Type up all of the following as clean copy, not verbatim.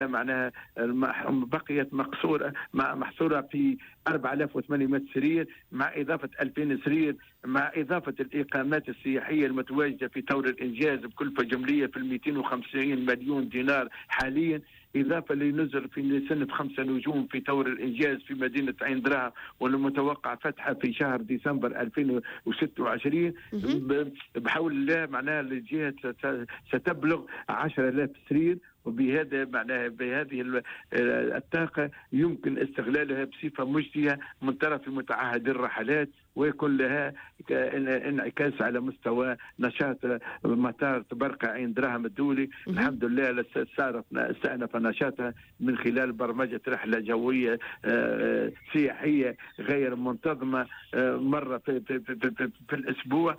معناها بقيت محصورة في 4800 سرير، مع إضافة 2000 سرير، مع إضافة الإقامات السياحية المتواجدة في طور الإنجاز بكلفة جملية في 250 مليون دينار حاليا، إضافة لنزل في سنة 5 نجوم في طور الإنجاز في مدينة عين دراهم، والمتوقع فتحها في شهر ديسمبر 2026 بحول الله. معناها الجهة ستبلغ 10,000 سرير، وبهذا معناها بهذه الطاقة يمكن استغلالها بصفة مجدية من طرف متعهدي الرحلات، ويكون لها انعكاس على مستوى نشاط مطار تبرقة عين دراهم الدولي. الحمد لله استأنف نشاطها من خلال برمجة رحلة جوية سياحية غير منتظمة مرة في الأسبوع،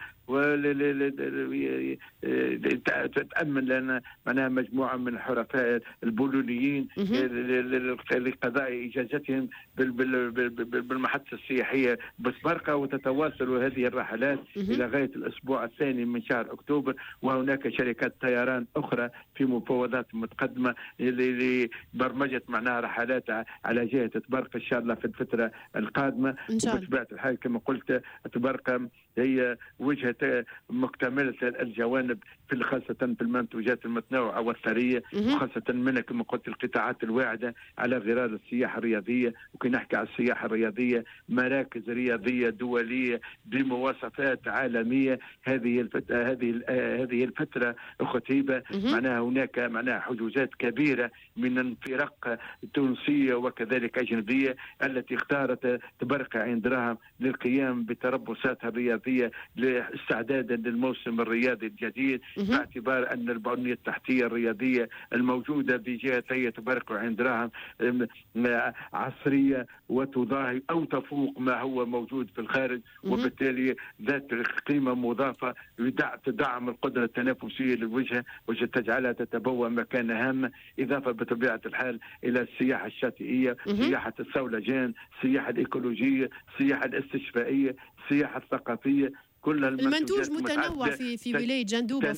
تتأمن لنا معناها مجموعة من الحرفاء البولونيين لقضاء إجازتهم بالمحطة السياحية بتبرقة، وتتواصل هذه الرحلات إلى غاية الأسبوع الثاني من شهر أكتوبر. وهناك شركات طيران أخرى في مفاوضات متقدمة لبرمجة معناها رحلات على جهة تبرقة إن شاء الله في الفترة القادمة. وبطبيعة الحال كما قلت تبرقة هي وجهة مكتملة الجوانب خاصة في المنتوجات المتنوعة والثرية، وخاصة منها كما قلت القطاعات الواعدة على غرار السياحة الرياضية. وكي نحكي على السياحة الرياضية، مراكز رياضية دولية بمواصفات عالمية. هذه الفترة أخت هبة معناها هناك معناها حجوزات كبيرة من الفرق التونسية وكذلك أجنبية التي اختارت تبرقة عين دراهم للقيام بتربصاتها الرياضية استعدادا للموسم الرياضي الجديد، باعتبار أن البنية التحتية الرياضية الموجودة بجهتي تبرقة وعين دراهم عصرية وتضاهي أو تفوق ما هو موجود في الخارج، وبالتالي ذات قيمة مضافة تدعم القدرة التنافسية للوجهة وتجعلها تتبوى مكان هام. إضافة بطبيعة الحال إلى السياحة الشاطئية، سياحة الثولجان، السياحة الإيكولوجية، السياحة الاستشفائية، السياحة الثقافية، كل المنتوج متنوع في ولاية جندوبة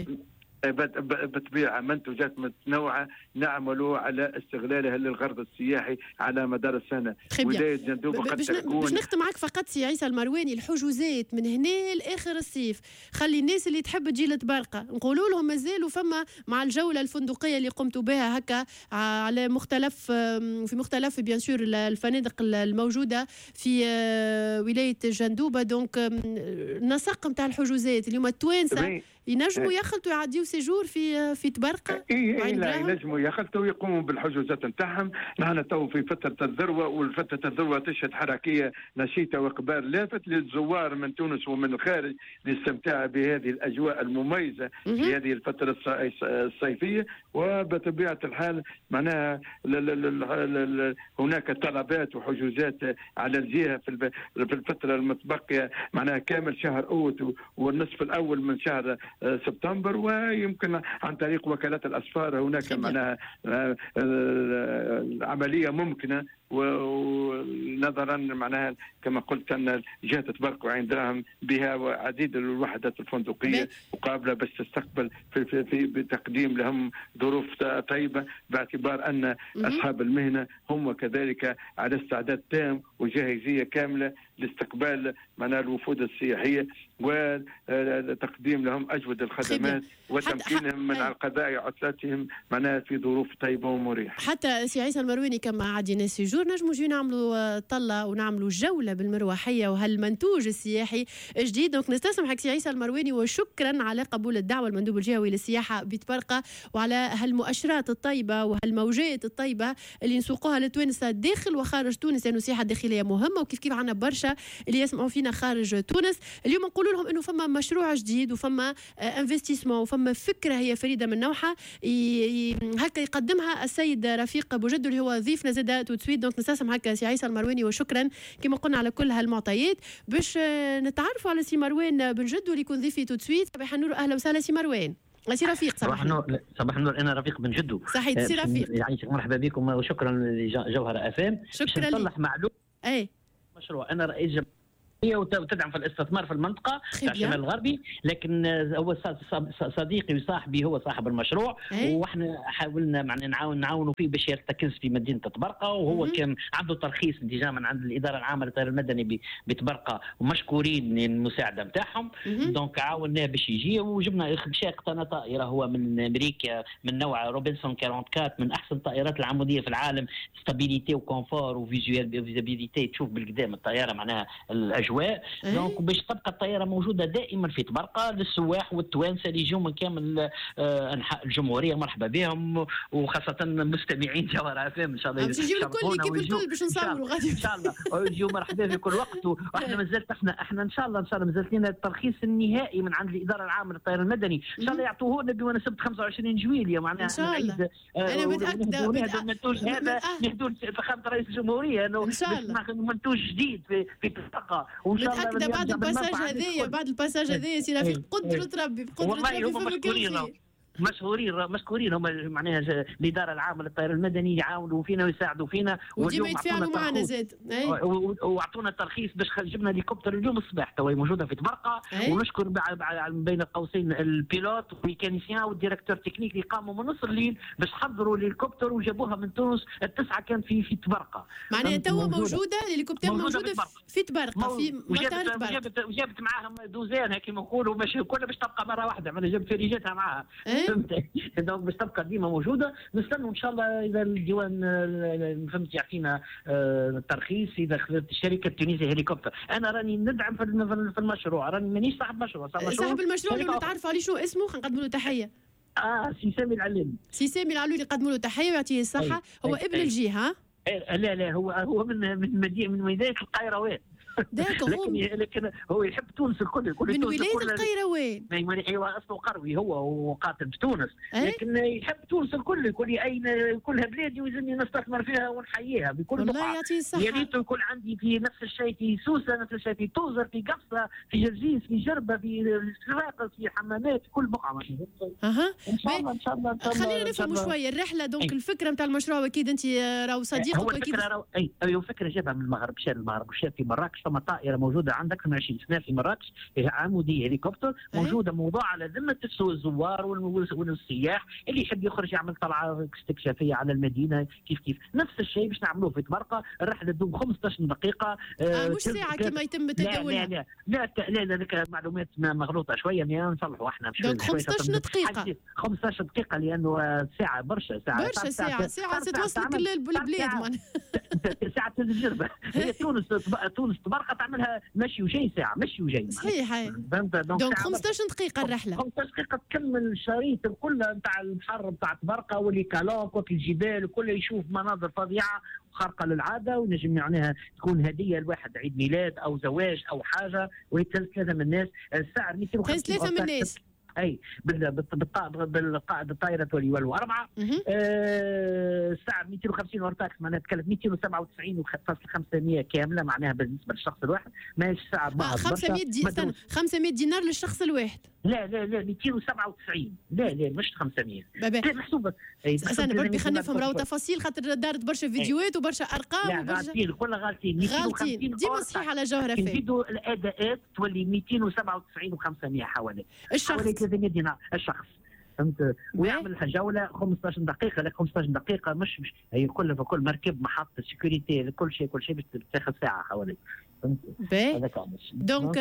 بطبيعة منتوجات متنوعة نعمل على استغلالها للغرض السياحي على مدار السنة. ولاية جندوبة باش نختم معك فقط سي عيسى المرواني، الحجوزات من هنا لآخر الصيف، خلي الناس اللي تحب تجي لتبرقة نقولوا لهم مازالوا فما مع الجولة الفندقية اللي قمتوا بها هكا على في مختلف بيان سور الفنادق الموجودة في ولاية جندوبة. دونك النسق نتاع الحجوزات اليوم التوانسة ينجموا يخلطوا يعديوا سيجور في تبرقة. لا ينجموا يخلطوا ويقوموا بالحجوزات نتاعهم. نحن تو في فترة الذروة، والفترة الذروة تشهد حركية نشيطة وإقبال لافت للزوار من تونس ومن الخارج للاستمتاع بهذه الأجواء المميزة في هذه الفترة الصيفية. وبطبيعة الحال معناها هناك طلبات وحجوزات على الجهة في الفترة المتبقية معناها كامل شهر أوت والنصف الأول من شهر سبتمبر. ويمكن عن طريق وكالات الأسفار هناك معناها عملية ممكنة، ونظرا معناها كما قلت أن جهة تبرقة وعين دراهم بها عديد الوحدات الفندقية وقابلة بس تستقبل في بتقديم لهم ظروف طيبة، باعتبار أن أصحاب المهنة هم كذلك على استعداد تام وجاهزية كاملة لاستقبال معناها الوفود السياحية وتقديم لهم أجود الخدمات وتمكينهم من القضاء عطلتهم معناها في ظروف طيبة ومريحة. حتى سي عيسى المرواني كما عادينا سيجور نجموا نجي نعملوا طلة ونعملوا جولة بالمروحية وهالمنتوج السياحي جديد. دونك نستسمحك سي عيسى المرواني، وشكرا على قبول الدعوة المندوب الجهوي للسياحة بتبرقة وعلى هالمؤشرات الطيبة وهالموجات الطيبة اللي نسوقوها لتونس داخل وخارج تونس، لأنه السياحة الداخلية مهمة، وكيف عنا برشا اللي يسمعوا فينا خارج تونس. اليوم نقول لهم انه فما مشروع جديد وفما انفستيسمون وفما فكره هي فريده من نوعها هكا يقدمها السيد رفيق بوجدو اللي هو ضيفنا زاد تو سويت. دونك نستسمح هكا سي عيسى المرواني، وشكرا كما قلنا على كل هالمعطيات باش نتعرفوا على سي مروان بن جدو اللي يكون ضيفي تو سويت. صباح النور، اهلا وسهلا سي مروان. سي رفيق صباح النور. صباح النور، انا رفيق بن جدو. صحيح سي رفيق، يعني مرحبا بكم وشكرا لجوهر FM. شكرا. نصلح معلوم اي مشروع. انا رئيس هي وتدعم في الاستثمار في المنطقه تاع الشمال الغربي. لكن هو صديقي وصاحبي هو صاحب المشروع، واحنا حاولنا نعاونوا فيه باش يرتكز في مدينه تبرقه، وهو كان عنده ترخيص ديجا من عند الاداره العامه للطيران المدني بتبرقه، ومشكورين المساعده نتاعهم. دونك عاوناه باش يجي، وجبنا مشى اقتنى طائره هو من امريكا من نوع روبنسون 44، من احسن الطائرات العموديه في العالم، ستابيليتي وكونفور وفيزيبيليتي، تشوف بالقدام الطياره معناها الاجواء. دونك باش تبقى الطياره موجوده دائما في تبرقه للسواح والتوانسه اللي يجوا من كامل انحاء الجمهوريه. مرحبا بهم، وخاصه مستمعين جوهر FM ان شاء الله يجيو الكل كيف الكل باش نصوروا غادي ان شاء الله، ويجيو مرحبا في كل وقت. واحنا مازالت احنا ان شاء الله مازالت لنا الترخيص النهائي من عند الاداره العامه للطيران المدني، ان شاء الله يعطوه لنا بمناسبه 25 جويلية معناها ان شاء الله. انا متاكده المنتوج هذا نهدوا فخامه رئيس الجمهوريه انه ان شاء الله منتوج جديد في الطاقه، وان شاء الله متاكده بعد الباساج هذايا سي رفيق قدره ربي مشكورين هم معناها الاداره العامه للطيران المدني يعاونوا فينا ويساعدوا فينا، وديما يتفاعلوا معنا زاد، واعطونا الترخيص باش جبنا هليكوبتر اليوم الصباح تو موجوده في تبرقه. ونشكر بين قوسين البيلوت والميكانيسيان والديريكتور تكنيك اللي قاموا من نص الليل باش حضروا الهليكوبتر وجابوها من تونس. التسعه كانت في تبرقه معناها تو موجوده الهليكوبتر موجوده في تبرقه في مطار تبرقه، وجابت معاهم دوزان كما نقولوا باش تبقى مره واحده، معناها جابت فريجاتها معاها. دونك باش تبقى ديما موجوده. نستنوا ان شاء الله اذا الديوان فهمت يعطينا الترخيص، اذا خذت الشركه التونسيه هليكوبتر. انا راني ندعم في المشروع، راني مانيش صاحب مشروع. صاحب المشروع اللي نتعرفوا عليه شنو اسمه، نقدموا له تحيه. سي سامي العلولي. سي سامي العلولي نقدموا له تحيه ويعطيه الصحه. هو ابن الجهه. لا هو من مدينه القيروان. لكن هو يحب تونس الكل من ولايه القيروان. ايوه اصله قروي هو وقاتل في تونس، لكن يحب تونس الكل، يقول لي اين كلها بلادي ويلزمني نستثمر فيها ونحييها بكل بقعه. والله يعطيه الصحه. يا ريت يكون عندي في نفس الشيء في سوسه، نفس الشيء في توزر، في قفصه، في جرجيس، في جربه، في صفاقس، في حمامات، في كل بقعه. ان شاء الله ان شاء الله. خلينا نفهم شويه الرحله. دونك الفكره نتاع المشروع، اكيد انت راهو صديقك اكيد. هو الفكره جابها من المغرب، مشى للمغرب وشاف في مراكش ثم طائره موجوده عندك اكثر من 20 سنه في مراكش، عموديه هليكوبتر موجوده موضوعه على ذمه الزوار والسياح اللي يحب يخرج يعمل طلعه استكشافيه على المدينه. كيف نفس الشيء باش نعملوه في تبرقه. الرحله تدوم 15 دقيقه، مش ساعه كما يتم تداولها. لا معلومات معلومه شويه، نصلحوا احنا. دونك 15 دقيقه 15 دقيقه لانه ساعه برشا ساعه ستوصل كل البلاد. ساعه التجربه. هي تونس تبرقه تعملها مشي وجاي، ساعه مشي وجاي. صحيح. دونك 15 دقيقه الرحله. 15 دقيقه تكمل الشريط كله نتاع البحر نتاع تبرقه واللي كالوك والجبال وكله، يشوف مناظر فظيعه خارقه للعاده، ونجم معناها تكون هديه لواحد عيد ميلاد او زواج او حاجه، ويتلز من الناس. السعر 250 3 من الناس. اي بالقائد الطائره تولي والو 4. السعر 250 ورتاكس، معناها تكلف 297.500 كامله، معناها بالنسبه للشخص الواحد ماهيش سعر 500 دينار للشخص الواحد. لا 297. لا مش 500 محسوبه. استنى بربي خلينا نفهم، راهو تفاصيل خاطر دارت برشا فيديوهات وبرشا ارقام وبرشا كلها غالطين. ديما صحيح على جوهره. نزيدوا الاداءات تولي 297.500 حوالي 300 دينار الشخص، فهمت. ويعمل جوله 15 دقيقه. لك 15 دقيقه مش هي كل مركب محطه سيكوريتي كل شيء باش تاخذ ساعه حوالي، فهمت. دونك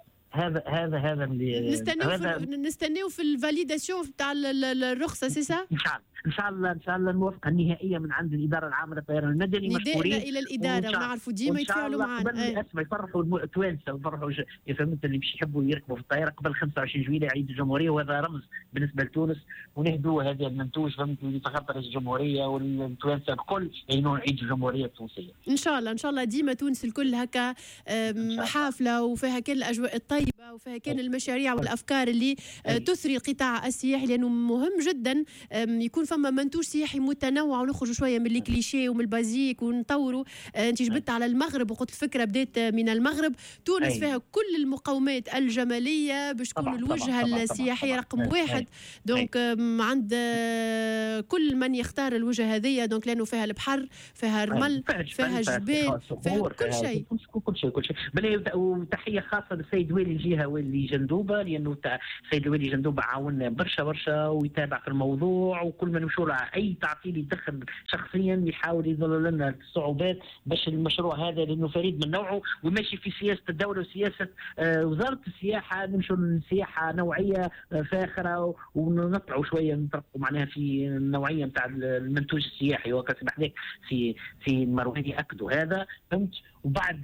هذا اللي نستناو في الفاليداسيون تاع الرخصه، سي سا. ان شاء الله الموافقه النهائيه من عند الاداره العامه للطيران المدني. مشكورين الى الاداره ونعرفوا ديما يتفاعلوا معنا. يفرحوا التوانسه ويفرحوا فهمت اللي باش يحبوا يركبوا في الطائره قبل 25 جويلية عيد الجمهوريه، وهذا رمز بالنسبه لتونس، ونهدوا هذا المنتوج فهمت لتخطر الجمهوريه والتوانسه الكل يعينوا عيد الجمهوريه التونسيه. ان شاء الله ديما تونس الكل هكا حافله وفيها كل اجواء الطيب. طيبه وفيها كان المشاريع والافكار اللي تثري القطاع السياحي، لانه مهم جدا يكون فما منتوج سياحي متنوع ونخرجوا شويه من الكليشيه ومن البازيك ونطوروا. انت جبت على المغرب وقلت الفكره بدات من المغرب. تونس فيها كل المقومات الجماليه باش تكون الوجهه السياحيه رقم واحد. دونك عند كل من يختار الوجهه هذه، دونك لانه فيها البحر، فيها الرمل، فيها جبال، فيها كل شيء. كل شيء. وتحيه خاصه للسيد والي الجهه والي جندوبه، لانه السيد الوالي جندوبه عاوننا برشا ويتابع في الموضوع، وكل ما نمشوا له اي تعطيل يدخل شخصيا يحاول يظل لنا الصعوبات باش المشروع هذا، لانه فريد من نوعه وماشي في سياسه الدوله وسياسه وزاره السياحه. نمشوا للسياحه نوعيه فاخره ونطلعوا شويه نطرقوا معناها في النوعيه نتاع المنتوج السياحي. وكسمح لك في المرواني اكدوا هذا، فهمت. وبعد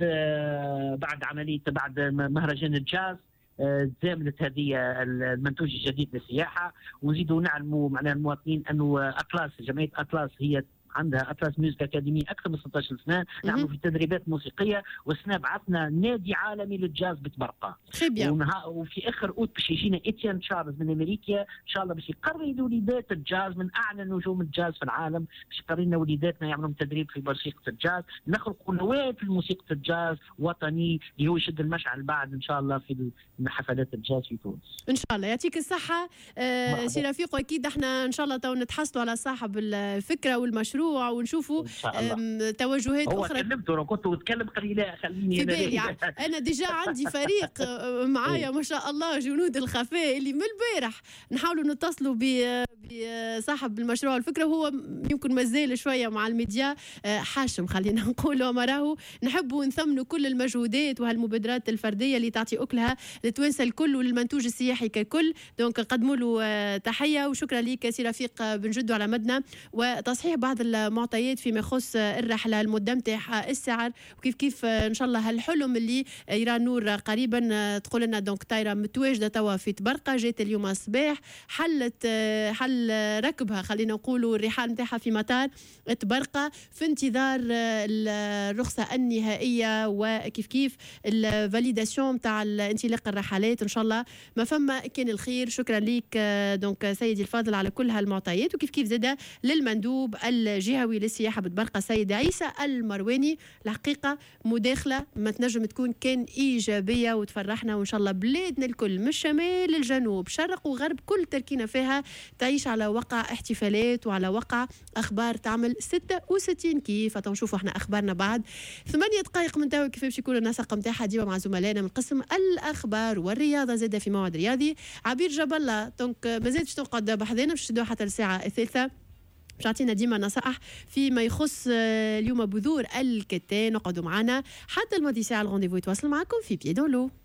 بعد مهرجان الجاز زاملت هذه المنتوج الجديد للسياحه. ونزيدوا نعلموا معناها المواطنين انه اطلاس، جمعيه اطلاس هي عندها اطلاس ميوزك اكاديمي اكثر من 16 سنه، نعملوا في تدريبات موسيقيه. والسنه بعثنا نادي عالمي للجاز بتبرقه. وفي اخر اوت باش يجينا ايتيان تشارلز من امريكا ان شاء الله باش يقري لوليدات الجاز من اعلى نجوم الجاز في العالم، باش يقري لنا وليداتنا يعملوا تدريب في موسيقى الجاز، نخلقوا نواه في موسيقى الجاز وطني اللي هو يشد المشعل بعد ان شاء الله في حفلات الجاز في تونس. ان شاء الله يعطيك الصحه سي رفيق. واكيد احنا ان شاء الله تو نتحصلوا على صاحب الفكره والمشروع ونشوفوا توجهات اخرى. كنت اتكلم قليلا، خليني في بالي. انا ديجا عندي فريق معايا ما شاء الله جنود الخفاء اللي من البارح نحاولوا نتصلوا بصاحب المشروع والفكره. هو يمكن مازال شويه مع الميديا حاشم، خلينا نقولوا. ما راهو نحبوا نثمنوا كل المجهودات وهالمبادرات الفرديه اللي تعطي اكلها للتوانسه الكل وللمنتوج السياحي ككل. دونك نقدموا له تحيه وشكرا لك سي رفيق بن جدو على مدنا وتصحيح بعض المعطيات فيما يخص الرحله، المده نتاعها، السعر، وكيف ان شاء الله هالحلم اللي يرى النور قريبا. تقول لنا دونك طايره متواجده توا في تبرقه، جات اليوم الصباح، حل ركبها خلينا نقولوا الرحال نتاعها في مطار تبرقه في انتظار الرخصه النهائيه وكيف الفاليداسيون نتاع انطلاق الرحلات. ان شاء الله ما فما كان الخير. شكرا لك دونك سيدي الفاضل على كل هالمعطيات. وكيف زاده للمندوب الجهوي للسياحه بتبرقه سيد عيسى المرواني، الحقيقه مداخله ما تنجم تكون كان ايجابيه وتفرحنا. وان شاء الله بلادنا الكل من الشمال للجنوب شرق وغرب كل تركينا فيها تعيش على وقع احتفالات وعلى وقع اخبار تعمل 66 كيف. نشوفوا احنا اخبارنا بعد 8 دقائق من توا كيف باش يكون النسق نتاعها ديما مع زملائنا من قسم الاخبار والرياضه. زاده في موعد رياضي عبير جاب الله. دونك مازالتش تقعد بحذانا باش تدوا حتى الساعه الثالثه باش تعطينا ديما نصائح فيما يخص اليوم بذور الكتان. اقعدوا معنا حتى الماضي ساعه. الغونديفو يتواصل معكم في بيدولو.